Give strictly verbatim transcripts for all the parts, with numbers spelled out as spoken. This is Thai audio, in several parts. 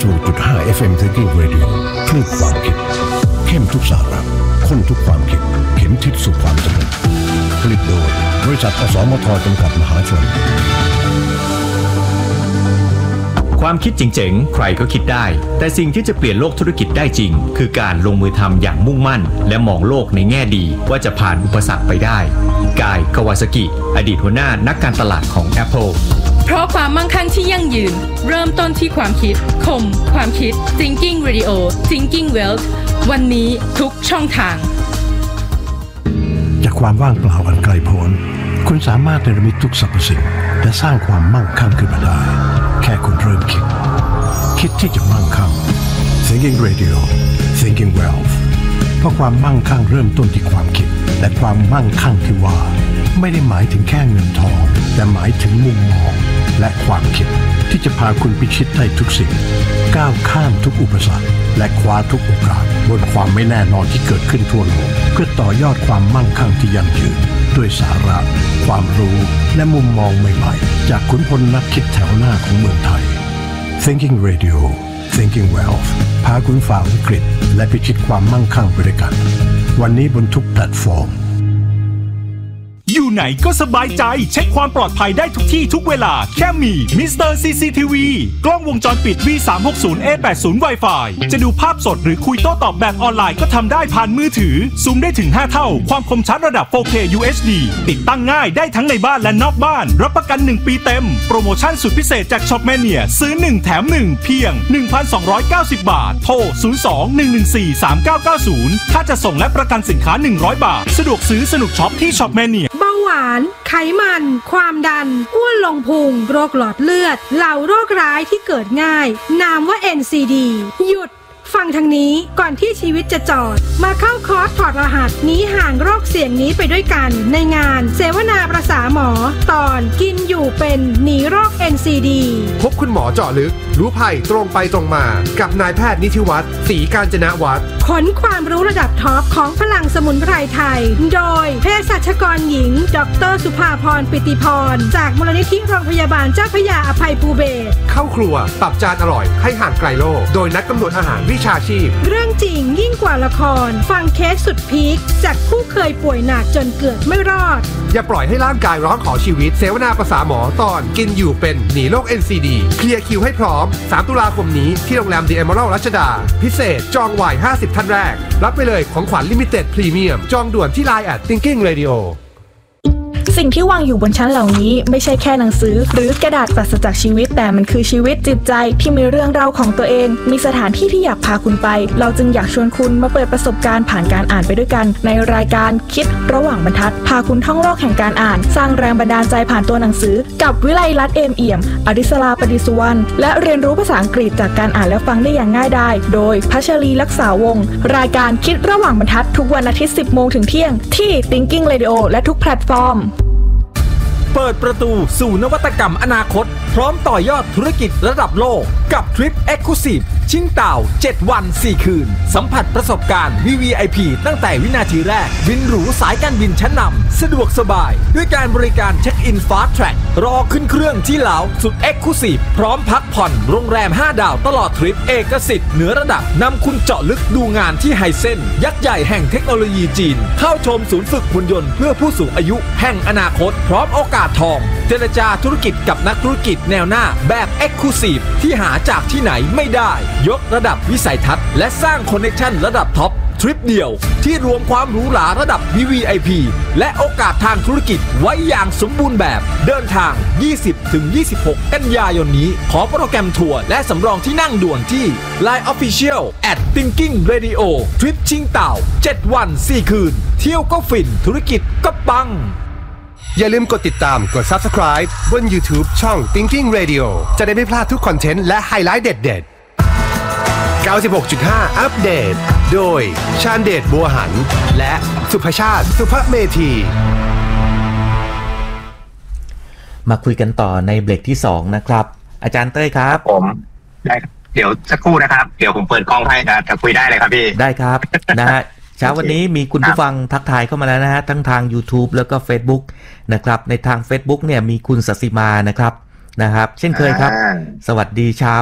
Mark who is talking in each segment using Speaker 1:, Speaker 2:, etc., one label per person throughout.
Speaker 1: สิบหกจุดห้า เอฟ เอ็ม Thinking Radio คลื่นความคิดเข้มทุกสาระข้นทุกความคิดเข็มทิศสู่ความสำเร็จผลิตโดยบริษัทอสมทจำกัดมหาชน
Speaker 2: ความคิดเจ๋งๆใครก็คิดได้แต่สิ่งที่จะเปลี่ยนโลกธุรกิจได้จริงคือการลงมือทำอย่างมุ่งมั่นและมองโลกในแง่ดีว่าจะผ่านอุปสรรคไปได้กาย คาวาซากิอดีตหัวหน้านักการตลาดของ Apple
Speaker 3: เพราะความมั่งคั่งที่ยั่งยืนเริ่มต้นที่ความคิดคมความคิด Thinking Radio Thinking Wealth วันนี้ทุกช่องทาง
Speaker 1: จากความว่างเปล่าอันไกลโพ้นคุณสามารถเนรมิตทุกสรรพสิ่งและสร้างความมั่งคั่งขึ้นมาได้แค่คุณเริ่มคิดคิดที่จะมั่งคั่ง Thinking Radio Thinking Wealth เพราะความมั่งคั่งเริ่มต้นที่ความคิดและความมั่งคั่งที่ว่าไม่ได้หมายถึงแค่เงินทองแต่หมายถึงมุมมองและความคิดที่จะพาคุณพิชิตได้ทุกสิ่งก้าวข้ามทุกอุปสรรคและคว้าทุกโอกาสบนความไม่แน่นอนที่เกิดขึ้นทั่วโลกเพื่อต่อยอดความมั่งคั่งที่ยั่งยืนด้วยสาระความรู้และมุมมองใหม่ๆจากขุนพลนักคิดแถวหน้าของเมืองไทย Thinking Radio Thinking Wealth พาคุณฝ่าวิกฤตและพิชิตความมั่งคั่งไปด้วยกันวันนี้บนทุกแพลตฟอร์ม
Speaker 4: อยู่ไหนก็สบายใจเช็คความปลอดภัยได้ทุกที่ทุกเวลาแค่มี มิสเตอร์ ซี ซี ที วี กล้องวงจรปิด วี สามหกศูนย์ เอ แปดสิบ Wi-Fi จะดูภาพสดหรือคุยโต้ตอบแบบออนไลน์ก็ทำได้ผ่านมือถือซูมได้ถึงห้าเท่าความคมชัดระดับ โฟร์เค ยู เอช ดี ติดตั้งง่ายได้ทั้งในบ้านและนอกบ้านรับประกันหนึ่งปีเต็มโปรโมชั่นสุดพิเศษจากช็อปแมเนียซื้อหนึ่งแถมหนึ่งเพียง หนึ่งพันสองร้อยเก้าสิบ บาทโทรศูนย์ สอง หนึ่ง หนึ่ง สี่ สาม เก้า เก้า ศูนย์ถ้าจะส่งและประกันสินค้าหนึ่งร้อยบาทสะดวกซื้อสนุกช็อปที่ช็อปแมเนีย
Speaker 5: เบาหวานไขมันความดันอ้วนลงพุงโรคหลอดเลือดเหล่าโรคร้ายที่เกิดง่ายนามว่า เอ็น ซี ดี หยุดฟังทางนี้ก่อนที่ชีวิตจะจอดมาเข้าคอร์สถอดรหัสหนีห่างโรคเสี่ยงนี้ไปด้วยกันในงานเสวนาประสาหมอตอนกินอยู่เป็นหนีโรค เอ็น ซี ดี
Speaker 6: พบคุณหมอเจาะลึกรู้ภัยตรงไปตรงมากับนายแพทย์นิธิวัฒน์ศรีกาญจนวัฒน์
Speaker 5: ขนความรู้ระดับท็อปของพลังสมุนไพรไทยโดยเภสัชกรหญิงดร.สุภาพรปิติพรจากมูลนิธิโรงพยาบาลเจ้าพระยาอภัยภูเบศร
Speaker 6: เข้าครัวปรับจานอร่อยให้ห่างไกลโรคโดยนักกำหนดอาหารวิชาชีพ
Speaker 5: เรื่องจริงยิ่งกว่าละครฟังเคสสุดพีคจากผู้เคยป่วยหนักจนเกือบไม่รอด
Speaker 6: อย่าปล่อยให้ร่างกายร้องขอชีวิตเสวนาประสาหมอตอนกินอยู่เป็นหนีโรค เอ็น ซี ดี เคลียร์คิวให้พร้อมสามตุลาคมนี้ที่โรงแรม The Emerald รัชดาพิเศษจองไว้ห้าสิบท่านแรกรับไปเลยของขวัญลิมิเต็ดพรีเมียมจองด่วนที่ ไลน์ แอท Thinking Radio
Speaker 7: สิ่งที่วางอยู่บนชั้นเหล่านี้ไม่ใช่แค่หนังสือหรือกระดาษปราศจากชีวิตแต่มันคือชีวิตจิตใจที่มีเรื่องราวของตัวเองมีสถานที่ที่อยากพาคุณไปเราจึงอยากชวนคุณมาเปิดประสบการณ์ผ่านการอ่านไปด้วยกันในรายการคิดระหว่างบรรทัดพาคุณท่องโลกแห่งการอ่านสร้างแรงบันดาลใจผ่านตัวหนังสือกับวิไลลัตน์เอมเอี่ยมอดิศราปดิสุวรรณและเรียนรู้ภาษาอังกฤษจากการอ่านและฟังได้อย่างง่ายดายโดยพัชรีลักษาวงศ์รายการคิดระหว่างบรรทัดทุกวันอาทิตย์ สิบโมงถึงเที่ยงที่ Thinking Radio และทุกแพลตฟอร์ม
Speaker 4: เปิดประตูสู่นวัตกรรมอนาคตพร้อมต่อยอดธุรกิจระดับโลกกับทริป Exclusive ชิงเต่าเจ็ดวันสี่คืนสัมผัสประสบการณ์ วี วี ไอ พี ตั้งแต่วินาทีแรกบินหรูสายการบินชั้นนำสะดวกสบายด้วยการบริการเช็คอิน Fast Track รอขึ้นเครื่องที่เหลาสุด Exclusive พร้อมพักผ่อนโรงแรมห้าดาวตลอดทริปเอกสิทธิ์เหนือระดับนำคุณเจาะลึกดูงานที่ไฮเซ็นยักษ์ใหญ่แห่งเทคโนโลยีจีนเข้าชมศูนย์ฝึกหุ่นยนต์เพื่อผู้สูงอายุแห่งอนาคตพร้อมโอกาสทองเจรจาธุรกิจกับนักธุรกิจแนวหน้าแบบ Exclusive ที่หาจากที่ไหนไม่ได้ยกระดับวิสัยทัศน์และสร้างคอนเนคชั่นระดับท็อปทริปเดียวที่รวมความหรูหราระดับ วี วี ไอ พี และโอกาสทางธุรกิจไว้อย่างสมบูรณ์แบบเดินทาง ยี่สิบถึงยี่สิบหก กันยายนนี้ขอโปรแกรมทัวร์และสำรองที่นั่งด่วนที่ ไลน์ Official แอท Thinking Radio ทริปชิงเต่าเจ็ดวันสี่คืนเที่ยวก็ฟินธุรกิจก็ปัง
Speaker 6: อย่าลืมกดติดตามกด Subscribe บน YouTube ช่อง Thinking Radio จะได้ไม่พลาดทุกคอนเทนต์และไฮไลท์เด็ดๆ เก้าสิบหกจุดห้า อัปเดตโดยชาญเดชบัวหันและสุภชาติสุภเมธี
Speaker 2: มาคุยกันต่อในเบรกที่สองนะครับอาจารย์เต้ยครับ
Speaker 8: ผมได้เดี๋ยวสักครู่นะครับเดี๋ยวผมเปิดกล้องให้นะจะคุยได้เลยครับพี่
Speaker 2: ได้ครับนะฮะเช้าวันนี้มีคุณผู้ฟังทักทายเข้ามาแล้วนะฮะทั้งทาง YouTube แล้วก็ Facebook นะครับในทาง Facebook เนี่ยมีคุณศศิมานะครับนะครับเช่นเคยครับสวัสดีเช้า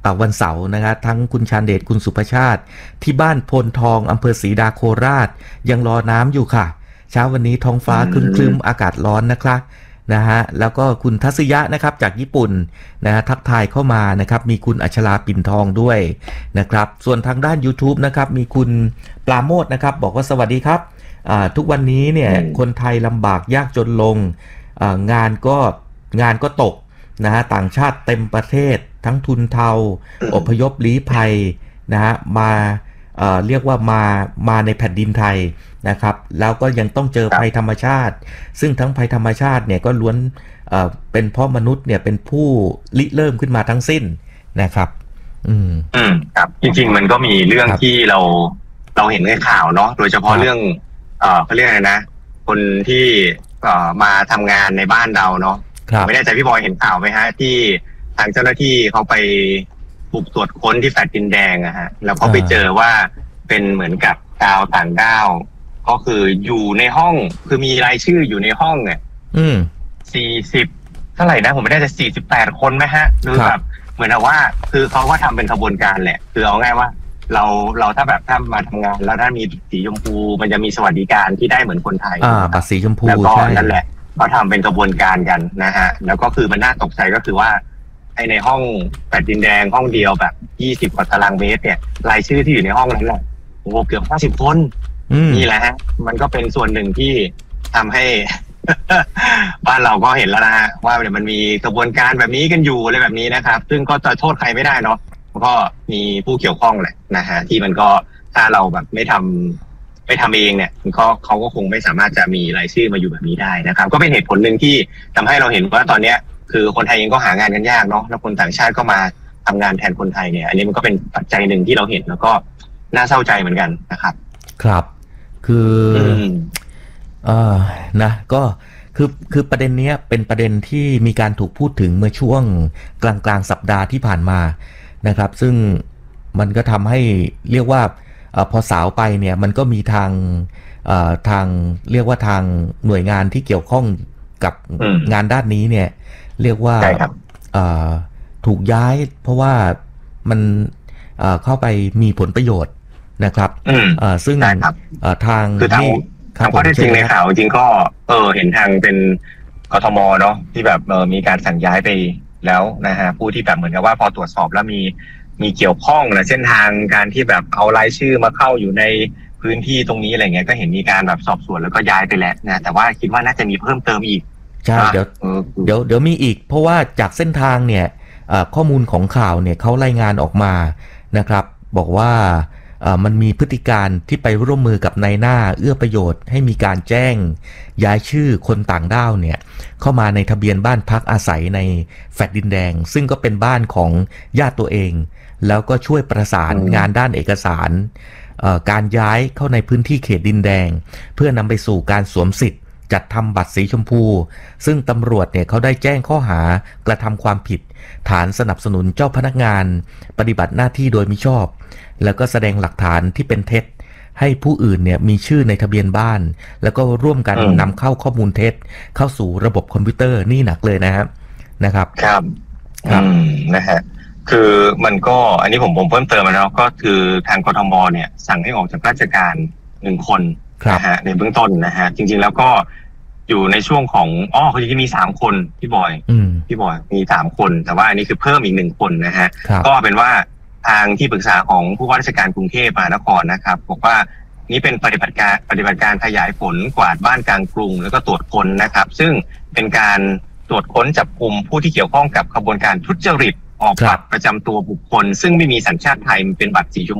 Speaker 9: วันเสาร์นะครับทั้งคุณชาญเดชคุณสุภชาติที่บ้านโพนทองอำเภอศรีดาโคราชยังรอน้ำอยู่ค่ะเช้าวันนี้ท้องฟ้าครึ้มๆอากาศร้อนนะครับนะฮะแล้วก็คุณทัศยะนะครับจากญี่ปุ่นนะฮะทักทายเข้ามานะครับมีคุณอัชราปิ่นทองด้วยนะครับส่วนทางด้าน YouTube นะครับมีคุณปราโมทนะครับบอกว่าสวัสดีครับทุกวันนี้เนี่ยคนไทยลำบากยากจนลงงานก็งานก็ตกนะฮะต่างชาติเต็มประเทศทั้งทุนเทาอพยพลี้ภัยนะฮะมาเอ่อเรียกว่ามามาในแผ่นดินไทยนะครับแล้วก็ยังต้องเจอภัยธรรมชาติซึ่งทั้งภัยธรรมชาติเนี่ยก็ล้วนเอ่อเป็นเพราะมนุษย์เนี่ยเป็นผู้ริเริ่มขึ้นมาทั้งสิ้นนะครับอืม
Speaker 8: อืมครับจริงๆมันก็มีเรื่องที่เราเราเห็นในข่าวเนาะโดยเฉพาะเรื่องเอ่อเขาเรียกอะไรนะคนที่เอ่อมาทำงานในบ้านเราเนาะไม่แน่ใจพี่บอยเห็นข่าวไหมฮะที่ทางเจ้าหน้าที่เขาไปบุกตรวจค้นที่แฟลตดินแดงอะฮะแล้วเขาไปเจอว่าเป็นเหมือนกับดาวต่างดาวก็คืออยู่ในห้องคือมีรายชื่ออยู่ในห้องเนี่ย
Speaker 9: อืม
Speaker 8: สี่สิบเท่าไหร่นะผมไม่แน่ใจสี่สิบแปดคนไหมฮะหรือแบบเหมือนว่าคือเขาก็ทำเป็นขบวนการแหละคือเอาง่ายว่าเราเราถ้าแบบถ้ามาทำงานแล้วถ้ามีสีชมพูมันจะมีสวัสดิการที่ได้เหมือนคนไทย
Speaker 9: อ่าบัตรสีชมพู
Speaker 8: แล้วก็นั่นแหละเขาทำเป็นกระบวนการกันนะฮะแล้วก็คือมันน่าตกใจก็คือว่าไอในห้องแฟลตดินแดงห้องเดียวแบบยี่สิบกว่าตารางเมตรเนี่ยรายชื่อที่อยู่ในห้องนั้นแหละโอ้โหเกือบห้าสิบคนนี่แหละฮะมันก็เป็นส่วนหนึ่งที่ทำให้ บ้านเราก็เห็นแล้วนะฮะว่าเนี่ยมันมีกระบวนการแบบนี้กันอยู่อะไรแบบนี้นะครับซึ่งก็จะโทษใครไม่ได้เนาะก็มีผู้เกี่ยวข้องแหละนะฮะที่มันก็ถ้าเราแบบไม่ทำไม่ทำเองเนี่ยก็เขาก็คงไม่สามารถจะมีรายชื่อมาอยู่แบบนี้ได้นะครับก็เป็นเหตุผลหนึ่งที่ทำให้เราเห็นว่าตอนเนี้ยคือคนไทยเองก็หางานกันยากเนาะแล้วคนต่างชาติก็มาทำงานแทนคนไทยเนี่ยอันนี้มันก็เป็นปัจจัยหนึ่งที่เราเห็นแล้วก็น่าเศร้าใจเหมือนกันนะครับ
Speaker 9: ครับคือเอ่อนะก็คือคือประเด็นนี้เป็นประเด็นที่มีการถูกพูดถึงเมื่อช่วงกลางกลางสัปดาห์ที่ผ่านมานะครับซึ่งมันก็ทำให้เรียกว่าอพอสาวไปเนี่ยมันก็มีทางทางเรียกว่าทางหน่วยงานที่เกี่ยวข้องกับงานด้านนี้เนี่ยเรียกว่าถูกย้ายเพราะว่ามันเข้าไปมีผลประโยชน์นะครับซึ่งทาง
Speaker 8: คือทางทางข้อเท็จจริงในข่าวจริงก็เออเห็นทางเป็นกทมเนาะที่แบบเออมีการสั่งย้ายไปแล้วนะฮะผู้ที่แบบเหมือนกับว่าพอตรวจสอบแล้วมีมีเกี่ยวข้องและเส้นทางการที่แบบเอารายชื่อมาเข้าอยู่ในพื้นที่ตรงนี้อะไรเงี้ยก็เห็นมีการแบบสอบสวนแล้วก็ย้ายไปแล้วนะแต่ว่าคิดว่าน่าจะมีเพิ่มเติมอีก
Speaker 9: ใช่เดี๋ยวเดี๋ยวเดี๋ยวมีอีกเพราะว่าจากเส้นทางเนี่ยข้อมูลของข่าวเนี่ยเขารายงานออกมานะครับบอกว่ามันมีพฤติการที่ไปร่วมมือกับนายหน้าเอื้อประโยชน์ให้มีการแจ้งย้ายชื่อคนต่างด้าวเนี่ยเข้ามาในทะเบียนบ้านพักอาศัยในแฟลตดินแดงซึ่งก็เป็นบ้านของญาติตัวเองแล้วก็ช่วยประสานงานด้านเอกสารการย้ายเข้าในพื้นที่เขตดินแดงเพื่อนำไปสู่การสวมสิทธิ์จัดทำบัตรสีชมพูซึ่งตำรวจเนี่ยเขาได้แจ้งข้อหากระทำความผิดฐานสนับสนุนเจ้าพนักงานปฏิบัติหน้าที่โดยมิชอบแล้วก็แสดงหลักฐานที่เป็นเท็จให้ผู้อื่นเนี่ยมีชื่อในทะเบียนบ้านแล้วก็ร่วมกันนำเข้าข้อมูลเท็จเข้าสู่ระบบคอมพิวเตอร์นี่หนักเลยนะครับนะครับ
Speaker 8: ครับครับนะฮะคือมันก็อันนี้ผมผมเพิ่มเติมมาแล้วก็คือทางกทมเนี่ยสั่งให้ออกจากราชการหนึ่งคนนะฮะในเบื้องต้นนะฮะจริงๆแล้วก็อยู่ในช่วงของอ้อเขาจริงๆมีสามคนพี่บอยพี่บอยมีสามคนแต่ว่าอันนี้คือเพิ่มอีกหนึ่งคนนะฮะก็เป็นว่าทางที่ปรึกษาของผู้ว่าราชการกรุงเทพมหานครนะครับบอกว่านี่เป็นปฏิบัติการปฏิบัติการขยายผลกวาดบ้านกลางกรุงแล้วก็ตรวจค้นนะครับซึ่งเป็นการตรวจค้นจับกุมผู้ที่เกี่ยวข้องกับขบวนการทุจริตออกบัตรประจำตัวบุคคลซึ่งไม่มีสัญชาติไทยเป็นบัตรสีชม